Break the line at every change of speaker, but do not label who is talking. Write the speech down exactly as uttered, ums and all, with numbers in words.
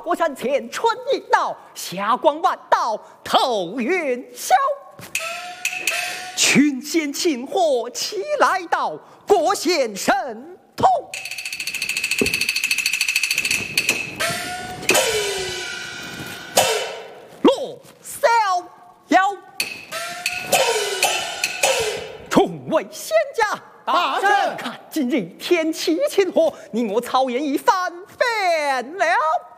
过山前春一到，霞光万道透云霄。群仙擒获齐来到，国显神通。落逍遥，众位仙家，
大圣，
看今日天齐擒获，你我草原已翻遍了。